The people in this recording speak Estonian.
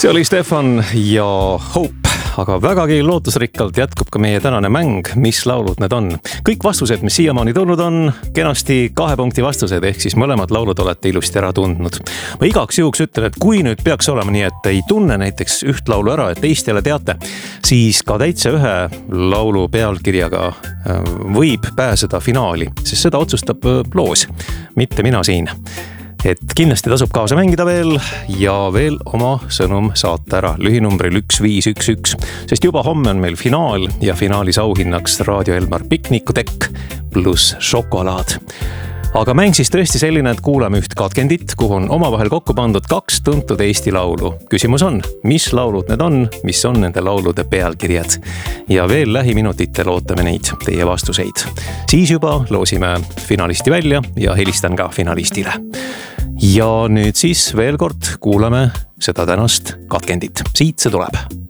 See oli Stefan ja Hope, aga vägagi lootusrikkalt jätkub ka meie tänane mäng, mis laulud need on. Kõik vastused, mis siiamaani tulnud on, kenasti 2 punkti vastused, ehk siis mõlemad laulud olete ilusti ära tundnud. Ma igaks juhuks ütlen, et kui nüüd peaks olema nii, et ei tunne näiteks üht laulu ära, et teist jälle teate, siis ka täitsa ühe laulu pealkirjaga võib pääseda finaali, sest seda otsustab loos, mitte mina siin. Et kindlasti tasub kaasa mängida veel ja veel oma sõnum saata ära lühinumbril 1511, sest juba homme on meil finaal ja finaalis auhinnaks Raadio Elmar piknikutekk pluss šokolaad. Aga mäng siis tõesti selline, et kuulame üht katkendit, kuhu on omavahel kokku pandud 2 tuntud Eesti laulu. Küsimus on, mis laulud need on, mis on nende laulude pealkirjad? Ja veel lähiminutitel ootame neid teie vastuseid. Siis juba loosime finalisti välja ja helistan ka finalistile. Ja nüüd siis veel kord kuulame seda tänast katkendit. Siit see tuleb.